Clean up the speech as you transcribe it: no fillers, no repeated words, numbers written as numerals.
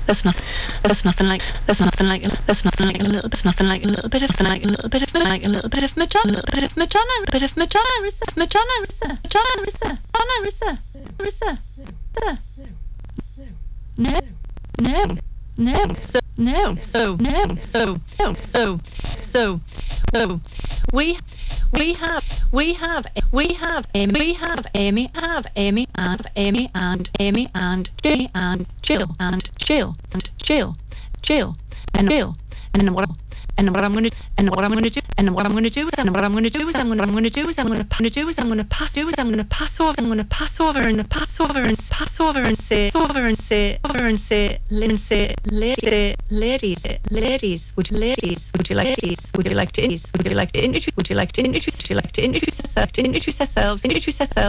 There's nothing. There's nothing like. There's nothing like. There's nothing like a little. There's nothing like a little bit of. Like a little bit of. Like a little bit of Madonna. A little bit of Madonna. A bit of Madonna. Rissa. Madonna. Rissa. Madonna. Rissa. Madonna. Rissa. Rissa. No. No. No. So no. So no. So no. So we have Amy and Jill and what I'm going to do is I'm going to pass over and say ladies would you like to introduce yourselves